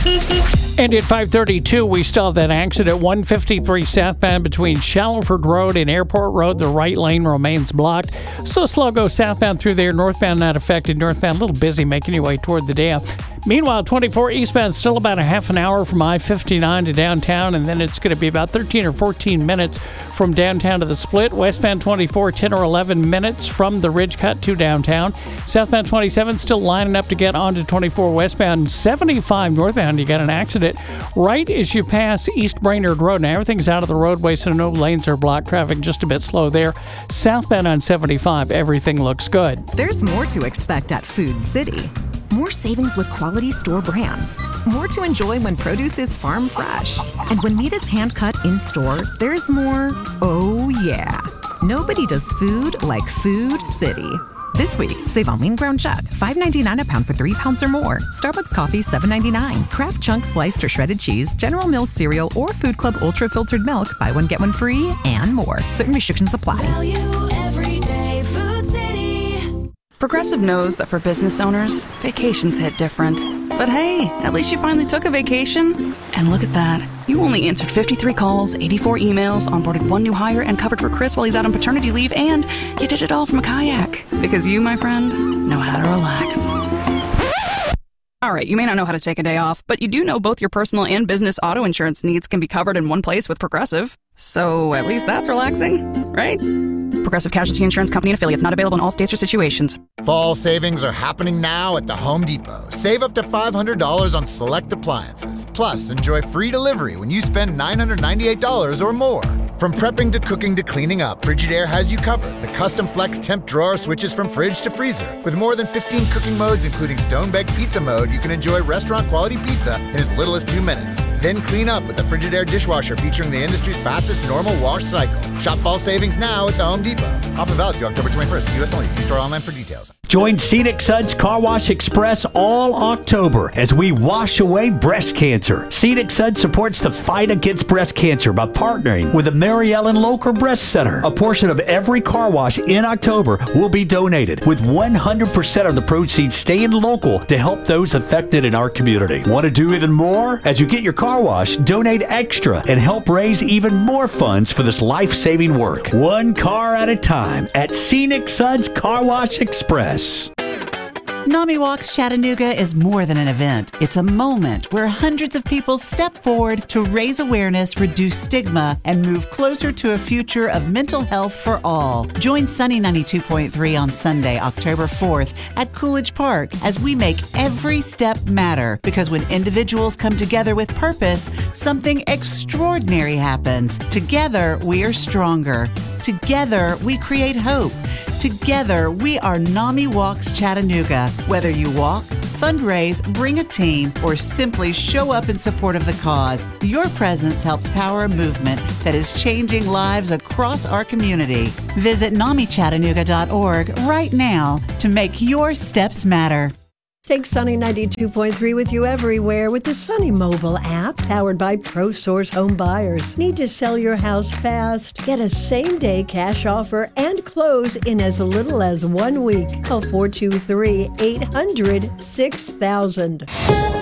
And at 5:32, we still have that accident 153 southbound between Shallowford Road and Airport Road. The right lane remains blocked. So slow go southbound through there. Northbound not affected. Northbound a little busy making your way toward the dam. Meanwhile, 24 eastbound still about a half an hour from I-59 to downtown, and then it's going to be about 13 or 14 minutes from downtown to the split. Westbound 24, 10 or 11 minutes from the Ridge Cut to downtown. Southbound 27 still lining up to get onto 24 westbound. 75 northbound, you got an accident right as you pass East Brainerd Road. Now everything's out of the roadway, so no lanes are blocked. Traffic just a bit slow there. Southbound on 75, everything looks good. There's more to expect at Food City. More savings with quality store brands. More to enjoy when produce is farm fresh. And when meat is hand-cut in-store, there's more, oh yeah. Nobody does food like Food City. This week, save on lean ground chuck, $5.99 a pound for 3 pounds or more. Starbucks coffee, $7.99. Kraft Chunk sliced or shredded cheese, General Mills cereal, or Food Club Ultra Filtered Milk. Buy one, get one free, and more. Certain restrictions apply. Value every day, Food City. Progressive knows that for business owners, vacations hit different. But hey, at least you finally took a vacation. And look at that. You only answered 53 calls, 84 emails, onboarded one new hire, and covered for Chris while he's out on paternity leave, and you did it all from a kayak. Because you, my friend, know how to relax. All right, you may not know how to take a day off, but you do know both your personal and business auto insurance needs can be covered in one place with Progressive. So at least that's relaxing, right? Progressive Casualty Insurance Company and affiliates, not available in all states or situations. Fall savings are happening now at the Home Depot. Save up to $500 on select appliances. Plus, enjoy free delivery when you spend $998 or more. From prepping to cooking to cleaning up, Frigidaire has you covered. The custom flex temp drawer switches from fridge to freezer. With more than 15 cooking modes, including stone baked pizza mode, you can enjoy restaurant quality pizza in as little as 2 minutes. Then clean up with the Frigidaire dishwasher featuring the industry's fastest normal wash cycle. Shop fall savings now at the Home Depot. Offer valid through October 21st. U.S. only. See store online for details. Join Scenic Suds Car Wash Express all October as we wash away breast cancer. Scenic Suds supports the fight against breast cancer by partnering with the Mary Ellen Locher Breast Center. A portion of every car wash in October will be donated, with 100% of the proceeds staying local to help those affected in our community. Want to do even more? As you get your car wash, donate extra and help raise even more funds for this life-saving work. One car at a time at Scenic Suds Car Wash Express. NAMI Walks Chattanooga is more than an event. It's a moment where hundreds of people step forward to raise awareness, reduce stigma, and move closer to a future of mental health for all. Join Sunny 92.3 on Sunday, October 4th at Coolidge Park as we make every step matter. Because when individuals come together with purpose, something extraordinary happens. Together, we are stronger. Together, we create hope. Together, we are NAMI Walks Chattanooga. Whether you walk, fundraise, bring a team, or simply show up in support of the cause, your presence helps power a movement that is changing lives across our community. Visit NAMIChattanooga.org right now to make your steps matter. Take Sunny 92.3 with you everywhere with the Sunny mobile app, powered by ProSource Home Buyers. Need to sell your house fast? Get a same-day cash offer and close in as little as 1 week. Call 423-800-6000.